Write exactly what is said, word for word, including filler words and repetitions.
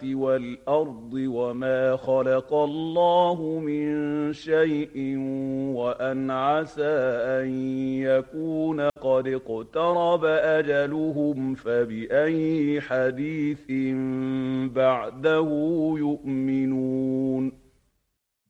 وَالْأَرْضِ وَمَا خَلَقَ اللَّهُ مِن شَيْءٍ وَأَنْ عَسَىٰ أَن يَكُونَ قَدِ اقْتَرَبَ أَجَلُهُمْ فَبِأَيِّ حَدِيثٍ بَعْدَهُ يُؤْمِنُونَ